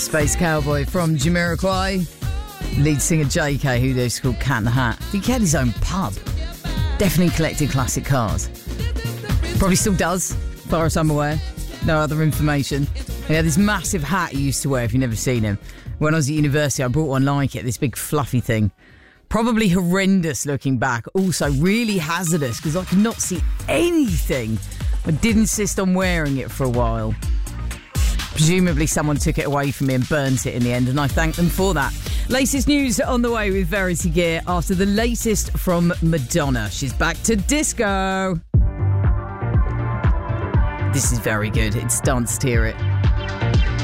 Space Cowboy from Jamiroquai. Lead singer JK, who they used to call Cat in the Hat. I think he had his own pub. Definitely collected classic cars. Probably still does, as far as I'm aware. No other information. He had this massive hat he used to wear, if you've never seen him. When I was at university, I brought one like it, this big fluffy thing. Probably horrendous looking back. Also really hazardous, because I could not see anything. I did insist on wearing it for a while. Presumably someone took it away from me and burnt it in the end, and I thank them for that. Latest news on the way with Verity Gear after the latest from Madonna. She's back to disco. This is very good. It's Dance to Hear It.